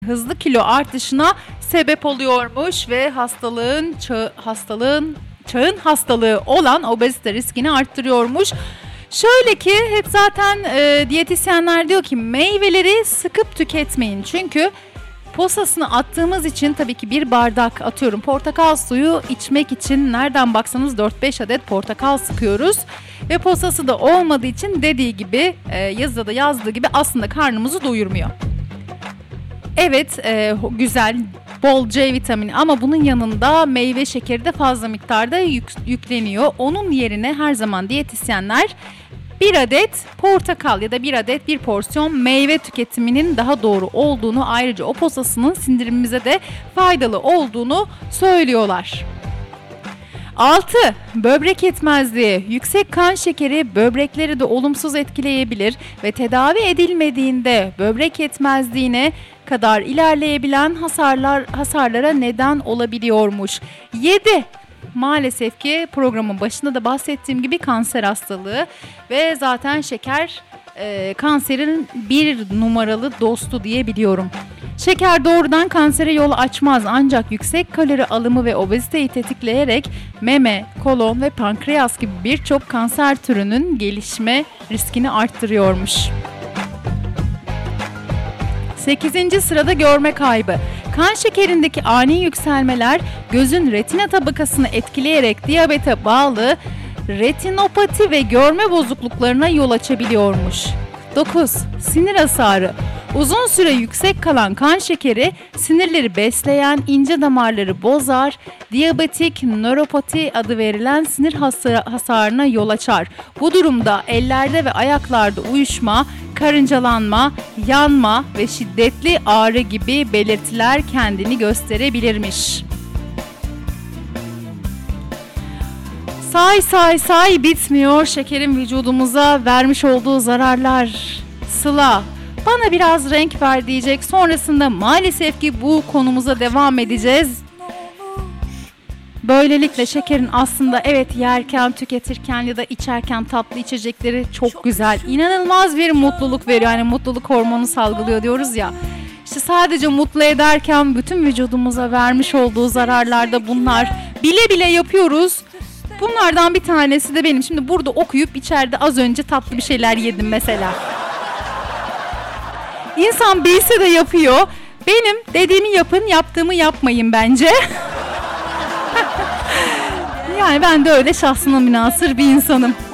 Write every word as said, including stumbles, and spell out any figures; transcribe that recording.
hızlı kilo artışına sebep oluyormuş ve hastalığın çağı, hastalığın çağın hastalığı olan obezite riskini arttırıyormuş. Şöyle ki hep zaten e, diyetisyenler diyor ki meyveleri sıkıp tüketmeyin. Çünkü posasını attığımız için tabii ki bir bardak atıyorum portakal suyu içmek için nereden baksanız dört beş adet portakal sıkıyoruz. Ve posası da olmadığı için dediği gibi e, yazıda da yazdığı gibi aslında karnımızı doyurmuyor. Evet e, güzel bol C vitamini ama bunun yanında meyve şekeri de fazla miktarda yük, yükleniyor. Onun yerine her zaman diyetisyenler bir adet portakal ya da bir adet bir porsiyon meyve tüketiminin daha doğru olduğunu, ayrıca o posasının sindirimimize de faydalı olduğunu söylüyorlar. altı. Böbrek yetmezliği. Yüksek kan şekeri böbrekleri de olumsuz etkileyebilir ve tedavi edilmediğinde böbrek yetmezliğine kadar ilerleyebilen hasarlar hasarlara neden olabiliyormuş. yedi. Maalesef ki programın başında da bahsettiğim gibi kanser hastalığı ve zaten şeker e, kanserin bir numaralı dostu diyebiliyorum. Şeker doğrudan kansere yol açmaz ancak yüksek kalori alımı ve obeziteyi tetikleyerek meme, kolon ve pankreas gibi birçok kanser türünün gelişme riskini arttırıyormuş. sekizinci sırada görme kaybı. Kan şekerindeki ani yükselmeler gözün retina tabakasını etkileyerek diyabete bağlı retinopati ve görme bozukluklarına yol açabiliyormuş. dokuz. Sinir hasarı. Uzun süre yüksek kalan kan şekeri sinirleri besleyen ince damarları bozar, diyabetik nöropati adı verilen sinir hasarına yol açar. Bu durumda ellerde ve ayaklarda uyuşma, karıncalanma, yanma ve şiddetli ağrı gibi belirtiler kendini gösterebilirmiş. Say say say bitmiyor şekerin vücudumuza vermiş olduğu zararlar. Sıla, bana biraz renk ver diyecek. Sonrasında maalesef ki bu konumuza devam edeceğiz. Böylelikle şekerin aslında evet yerken, tüketirken ya da içerken tatlı içecekleri çok güzel. İnanılmaz bir mutluluk veriyor. Yani mutluluk hormonu salgılıyor diyoruz ya. İşte sadece mutlu ederken bütün vücudumuza vermiş olduğu zararlar da bunlar. Bile bile yapıyoruz. Bunlardan bir tanesi de benim. Şimdi burada okuyup içeride az önce tatlı bir şeyler yedim mesela. İnsan bilse de yapıyor. Benim dediğimi yapın, yaptığımı yapmayın bence. Yani ben de öyle şahsına münhasır bir insanım.